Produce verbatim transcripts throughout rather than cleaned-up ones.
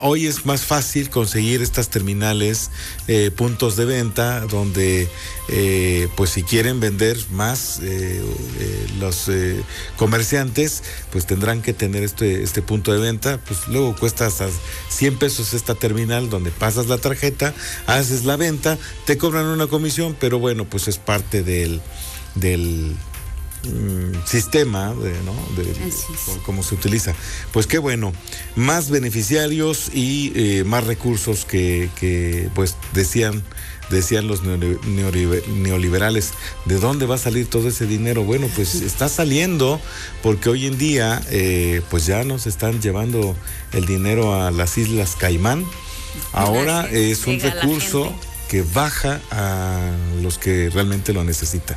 Hoy es más fácil conseguir estas terminales, eh, puntos de venta, donde eh, pues si quieren vender más, eh, eh, los eh, comerciantes pues tendrán que tener este, este punto de venta. Pues luego cuesta hasta cien pesos esta terminal, donde pasas la tarjeta, haces la venta, te cobran una comisión, pero bueno, pues es parte del... del sistema, de, ¿no? De, cómo se utiliza. Pues qué bueno, más beneficiarios y eh, más recursos que, que pues decían decían los neoliberales. ¿De dónde va a salir todo ese dinero? Bueno, pues está saliendo porque hoy en día eh, pues ya nos están llevando el dinero a las Islas Caimán. Ahora es un recurso que baja a los que realmente lo necesitan.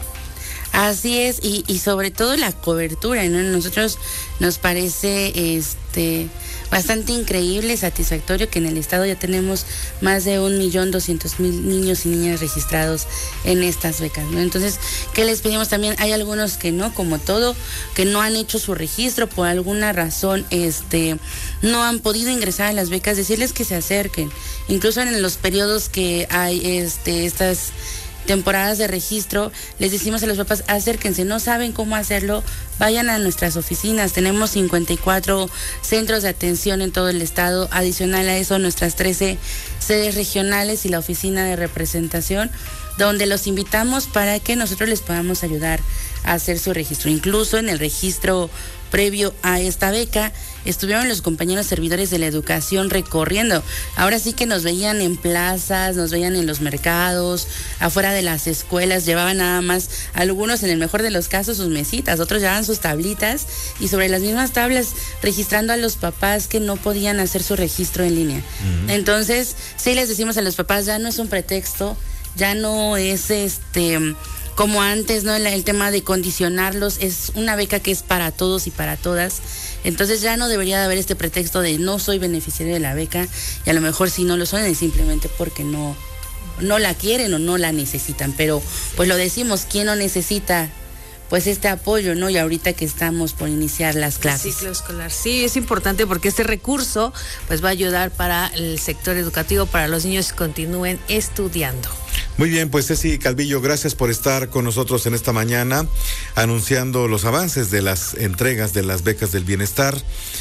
Así es, y, y sobre todo la cobertura, ¿no? Nosotros nos parece este bastante increíble, satisfactorio que en el estado ya tenemos más de un millón doscientos mil niños y niñas registrados en estas becas, ¿no? Entonces, ¿qué les pedimos también? Hay algunos que no, como todo, que no han hecho su registro por alguna razón, este, no han podido ingresar a las becas, decirles que se acerquen, incluso en los periodos que hay este estas temporadas de registro, les decimos a los papás, acérquense, no saben cómo hacerlo, vayan a nuestras oficinas, tenemos cincuenta y cuatro centros de atención en todo el estado, adicional a eso nuestras trece sedes regionales y la oficina de representación, donde los invitamos para que nosotros les podamos ayudar a hacer su registro. Incluso en el registro previo a esta beca, estuvieron los compañeros servidores de la educación recorriendo. Ahora sí que nos veían en plazas, nos veían en los mercados, afuera de las escuelas, llevaban nada más, algunos en el mejor de los casos sus mesitas, otros llevaban sus tablitas y sobre las mismas tablas registrando a los papás que no podían hacer su registro en línea. Uh-huh. Entonces, sí les decimos a los papás, ya no es un pretexto, ya no es este... como antes, ¿no? El, el tema de condicionarlos, es una beca que es para todos y para todas. Entonces ya no debería de haber este pretexto de no soy beneficiario de la beca y a lo mejor si no lo son es simplemente porque no, no la quieren o no la necesitan. Pero pues lo decimos, ¿quién no necesita pues este apoyo, ¿no? Y ahorita que estamos por iniciar las clases. El ciclo escolar, sí, es importante porque este recurso pues va a ayudar para el sector educativo, para los niños que continúen estudiando. Muy bien, pues Ceci Calvillo, gracias por estar con nosotros en esta mañana, anunciando los avances de las entregas de las becas del bienestar.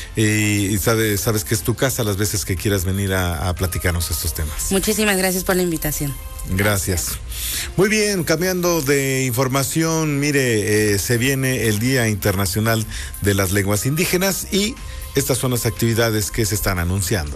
Y sabes, sabes que es tu casa las veces que quieras venir a, a platicarnos estos temas. Muchísimas gracias por la invitación. Gracias. Muy bien, cambiando de información, mire, eh, se viene el Día Internacional de las Lenguas Indígenas y estas son las actividades que se están anunciando.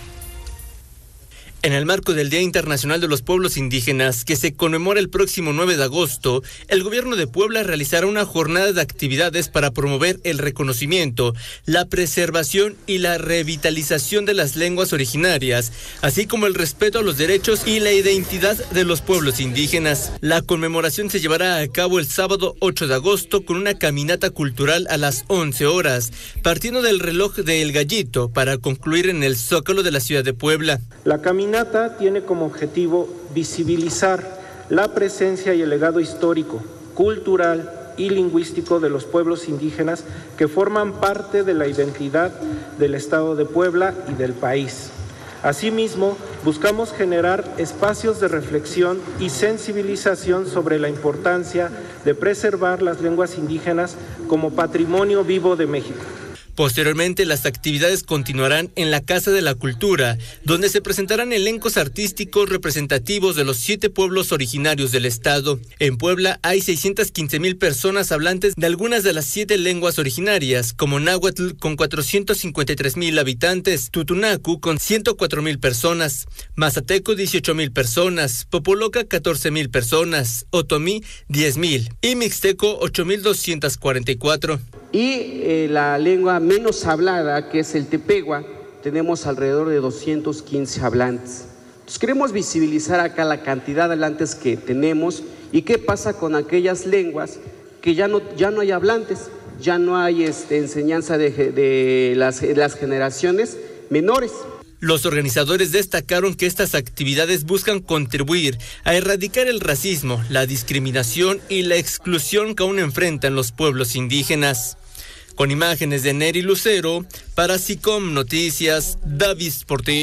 En el marco del Día Internacional de los Pueblos Indígenas, que se conmemora el próximo nueve de agosto, el gobierno de Puebla realizará una jornada de actividades para promover el reconocimiento, la preservación y la revitalización de las lenguas originarias, así como el respeto a los derechos y la identidad de los pueblos indígenas. La conmemoración se llevará a cabo el sábado ocho de agosto con una caminata cultural a las once horas, partiendo del reloj de El Gallito para concluir en el Zócalo de la ciudad de Puebla. La caminata tiene como objetivo visibilizar la presencia y el legado histórico, cultural y lingüístico de los pueblos indígenas que forman parte de la identidad del Estado de Puebla y del país. Asimismo, buscamos generar espacios de reflexión y sensibilización sobre la importancia de preservar las lenguas indígenas como patrimonio vivo de México. Posteriormente, las actividades continuarán en la Casa de la Cultura, donde se presentarán elencos artísticos representativos de los siete pueblos originarios del estado. En Puebla hay seiscientas quince mil personas hablantes de algunas de las siete lenguas originarias, como náhuatl con cuatrocientos cincuenta y tres mil habitantes, tutunacu con ciento cuatro mil personas, mazateco dieciocho mil personas, popoloca catorce mil personas, otomí diez mil y mixteco ocho mil doscientos cuarenta y cuatro. Y eh, la lengua menos hablada, que es el tepehua, tenemos alrededor de doscientos quince hablantes. Entonces queremos visibilizar acá la cantidad de hablantes que tenemos y qué pasa con aquellas lenguas que ya no, ya no hay hablantes, ya no hay este, enseñanza de, de, las, de las generaciones menores. Los organizadores destacaron que estas actividades buscan contribuir a erradicar el racismo, la discriminación y la exclusión que aún enfrentan los pueblos indígenas. Con imágenes de Neri Lucero, para SICOM Noticias, David Portillo.